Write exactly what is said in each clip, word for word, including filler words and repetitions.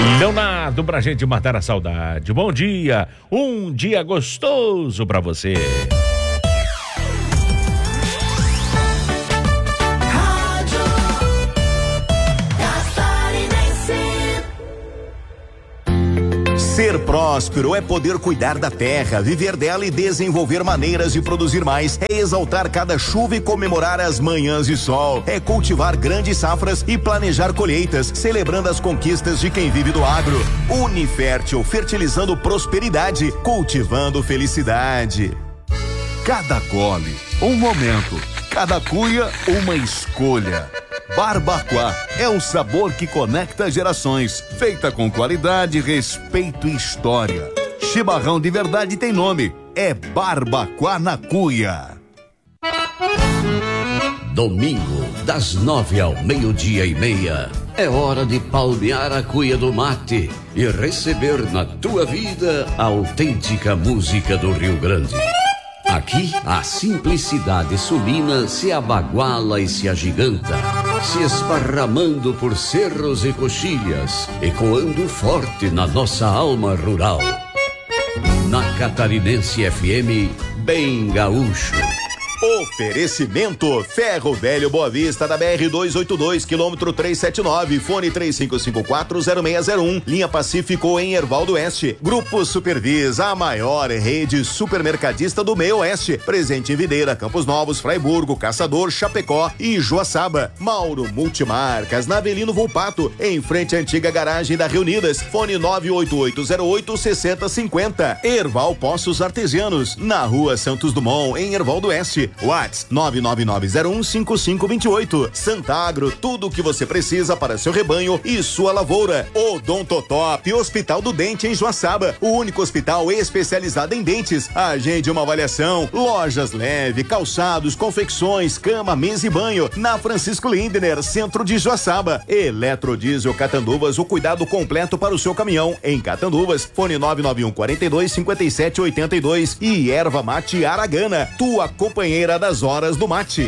Leonardo, pra gente matar a saudade. Bom dia, um dia gostoso pra você. Ser próspero é poder cuidar da terra, viver dela e desenvolver maneiras de produzir mais. É exaltar cada chuva e comemorar as manhãs de sol. É cultivar grandes safras e planejar colheitas, celebrando as conquistas de quem vive do agro. Unifértil, fertilizando prosperidade, cultivando felicidade. Cada gole, um momento. Cada cuia, uma escolha. Barbacoa é o sabor que conecta gerações, feita com qualidade, respeito e história. Chimarrão de verdade tem nome, é Barbacoa na Cuia. Domingo, das nove ao meio-dia e meia, é hora de palmear a cuia do mate e receber na tua vida a autêntica música do Rio Grande. Aqui, a simplicidade sulina se abaguala e se agiganta, se esparramando por cerros e coxilhas, ecoando forte na nossa alma rural. Na Catarinense F M, bem gaúcho. Oferecimento Ferro Velho Boa Vista da B R duzentos e oitenta e dois, quilômetro trezentos e setenta e nove, fone três cinco cinco quatro zero seis zero um, linha Pacífico em Herval do Oeste. Grupo Supervisa, a maior rede supermercadista do meio oeste, presente em Videira, Campos Novos, Fraiburgo, Caçador, Chapecó e Joaçaba. Mauro Multimarcas, na Avelino Volpato, em frente à antiga garagem da Reunidas, fone nove oito oito zero oito seis zero cinco zero. Herval Poços Artesianos, na Rua Santos Dumont, em Herval do Oeste. WhatsApp nove nove nove zero um cinco cinco dois oito. Santagro, tudo o que você precisa para seu rebanho e sua lavoura. Odontotop, Hospital do Dente em Joaçaba, o único hospital especializado em dentes. Agende uma avaliação. Lojas Leve, calçados, confecções, cama, mesa e banho, na Francisco Lindner, centro de Joaçaba. Eletrodiesel Catanduvas, o cuidado completo para o seu caminhão. Em Catanduvas, fone nove nove um quatro dois cinco sete oito dois. E Erva Mate Aragana, tua companheira das horas do mate.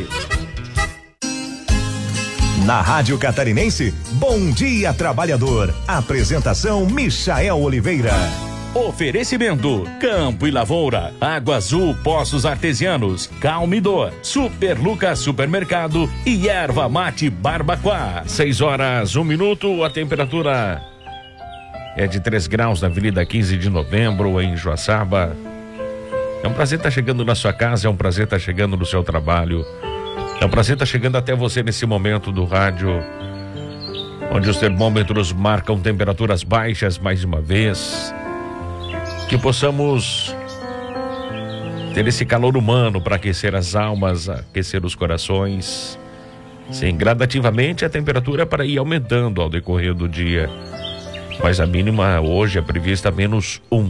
Na Rádio Catarinense, Bom Dia Trabalhador. Apresentação Michael Oliveira. Oferecimento Campo e Lavoura, Água Azul Poços Artesianos, Calmidor, Super Lucas Supermercado e Erva Mate Barbacoa. Seis horas, um minuto, a temperatura é de três graus na Avenida quinze de novembro, em Joaçaba. É um prazer estar chegando na sua casa, é um prazer estar chegando no seu trabalho. É um prazer estar chegando até você nesse momento do rádio, onde os termômetros marcam temperaturas baixas mais uma vez. Que possamos ter esse calor humano para aquecer as almas, aquecer os corações. Sim, gradativamente a temperatura é para ir aumentando ao decorrer do dia. Mas a mínima hoje é prevista menos um.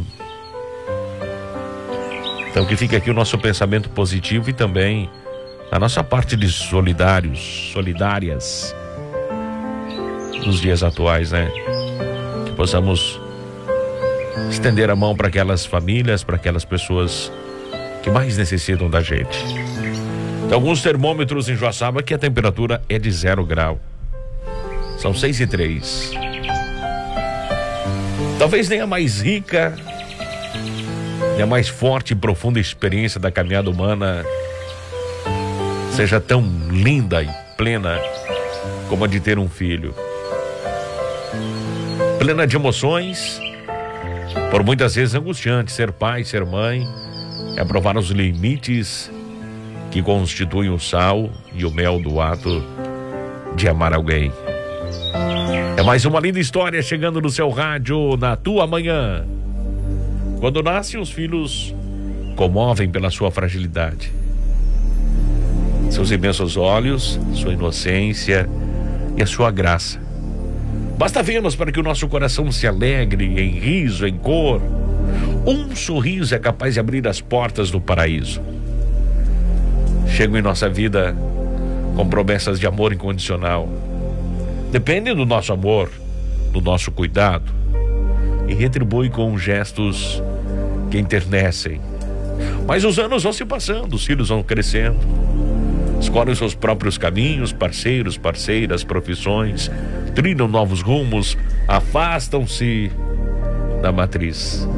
Então que fique aqui o nosso pensamento positivo e também a nossa parte de solidários, solidárias nos dias atuais, né? Que possamos estender a mão para aquelas famílias, para aquelas pessoas que mais necessitam da gente. Tem alguns termômetros em Joaçaba que a temperatura é de zero grau. São seis e três. Talvez nem a mais rica, nem a mais forte e profunda experiência da caminhada humana seja tão linda e plena como a de ter um filho. Plena de emoções, por muitas vezes angustiante. Ser pai, ser mãe, é provar os limites que constituem o sal e o mel do ato de amar alguém. É mais uma linda história chegando no seu rádio, na tua manhã. Quando nascem, os filhos comovem pela sua fragilidade. Seus imensos olhos, sua inocência e a sua graça. Basta vermos para que o nosso coração se alegre em riso, em cor. Um sorriso é capaz de abrir as portas do paraíso. Chegam em nossa vida com promessas de amor incondicional. Dependem do nosso amor, do nosso cuidado, e retribuem com gestos que enternecem. Mas os anos vão se passando, os filhos vão crescendo. escolhem os seus próprios caminhos, parceiros, parceiras, profissões, trilham novos rumos, afastam-se da matriz.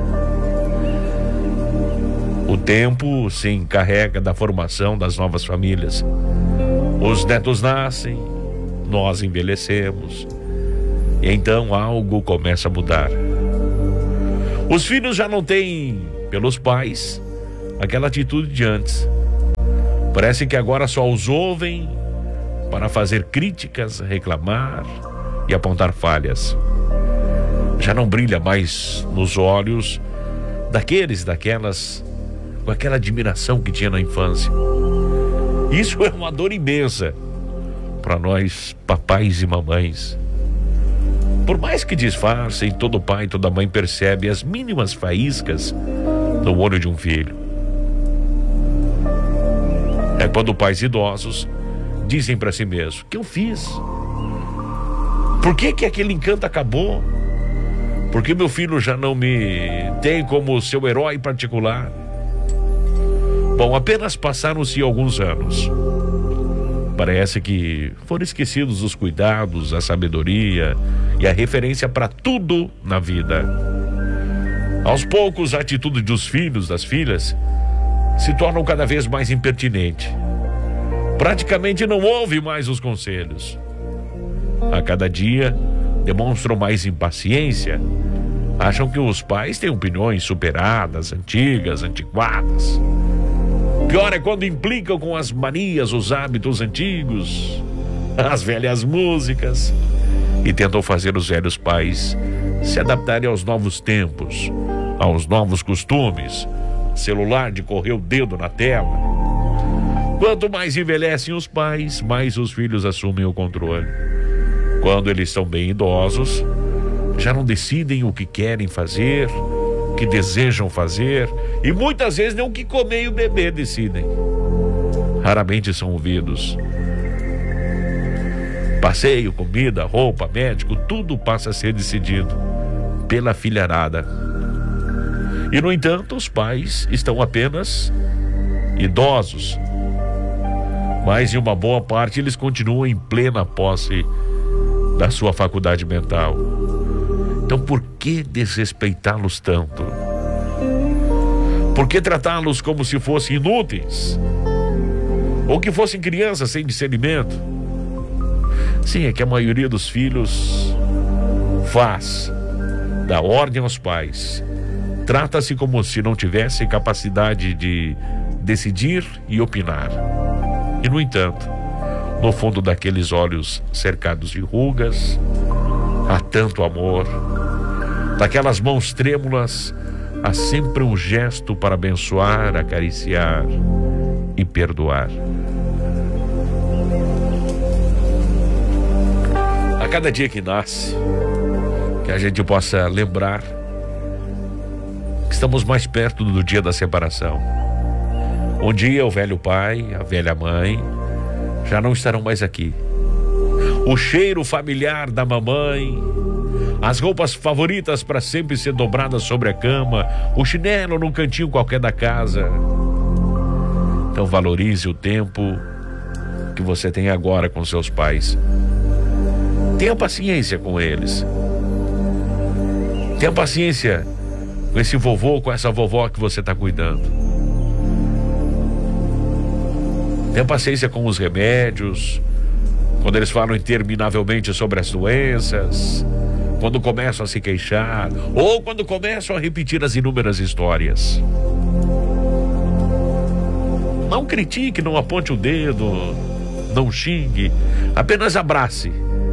O tempo se encarrega da formação das novas famílias. Os netos nascem, nós envelhecemos, e então algo começa a mudar. Os filhos já não têm, pelos pais, aquela atitude de antes. Parece que agora só os ouvem para fazer críticas, reclamar e apontar falhas. Já não brilha mais nos olhos daqueles e daquelas com aquela admiração que tinha na infância. Isso é uma dor imensa para nós, papais e mamães. Por mais que disfarcem, todo pai e toda mãe percebe as mínimas faíscas no olho de um filho. É quando pais idosos dizem para si mesmos: o que eu fiz? Por que que aquele encanto acabou? Por que meu filho já não me tem como seu herói particular? Bom, apenas passaram-se alguns anos. Parece que foram esquecidos os cuidados, a sabedoria e a referência para tudo na vida. Aos poucos, a atitude dos filhos, das filhas, se tornam cada vez mais impertinente. Praticamente não ouvem mais os conselhos. A cada dia, demonstram mais impaciência. Acham que os pais têm opiniões superadas, antigas, antiquadas. Pior é quando implicam com as manias, os hábitos antigos, as velhas músicas, e tentam fazer os velhos pais se adaptarem aos novos tempos, aos novos costumes, celular de correr o dedo na tela. Quanto mais envelhecem os pais, mais os filhos assumem o controle. Quando eles estão bem idosos, já não decidem o que querem fazer, o que desejam fazer, e muitas vezes nem o que comer e o beber decidem. Raramente são ouvidos. Passeio, comida, roupa, médico, tudo passa a ser decidido pela filharada. E, no entanto, os pais estão apenas idosos. Mas, em uma boa parte, eles continuam em plena posse da sua faculdade mental. Então, por que desrespeitá-los tanto? Por que tratá-los como se fossem inúteis? Ou que fossem crianças sem discernimento? Sim, é que a maioria dos filhos faz, dá ordem aos pais, trata-se como se não tivesse capacidade de decidir e opinar. E, no entanto, no fundo daqueles olhos cercados de rugas, há tanto amor. Daquelas mãos trêmulas, há sempre um gesto para abençoar, acariciar e perdoar. A cada dia que nasce, que a gente possa lembrar que estamos mais perto do dia da separação. Um dia o velho pai, a velha mãe já não estarão mais aqui. O cheiro familiar da mamãe, as roupas favoritas para sempre ser dobradas sobre a cama, o chinelo num cantinho qualquer da casa. Então valorize o tempo que você tem agora com seus pais. Tenha paciência com eles. Tenha paciência com esse vovô, com essa vovó que você está cuidando. Tenha paciência com os remédios, quando eles falam interminavelmente sobre as doenças, quando começam a se queixar, ou quando começam a repetir as inúmeras histórias. Não critique, não aponte o dedo, não xingue, apenas abrace.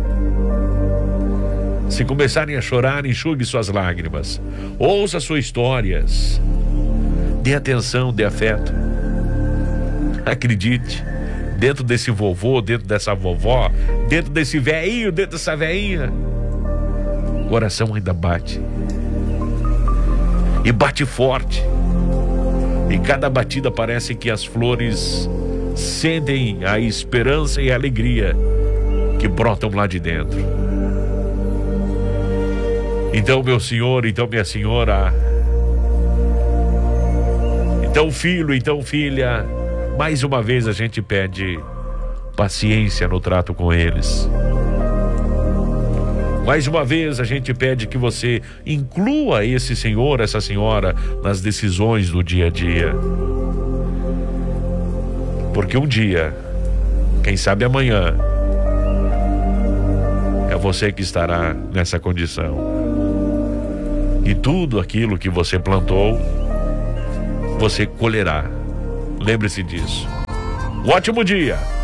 Se começarem a chorar, enxugue suas lágrimas. Ouça suas histórias. Dê atenção, dê afeto. Acredite, dentro desse vovô, dentro dessa vovó, dentro desse velhinho, dentro dessa velhinha, o coração ainda bate. E bate forte. E cada batida parece que as flores sentem a esperança e a alegria que brotam lá de dentro. Então, meu senhor, então minha senhora, então filho, então filha, Mais uma vez a gente pede paciência no trato com eles. Mais uma vez a gente pede que você inclua esse senhor, essa senhora nas decisões do dia a dia. Porque um dia, quem sabe amanhã, é você que estará nessa condição. E tudo aquilo que você plantou, você colherá. Lembre-se disso. Um ótimo dia!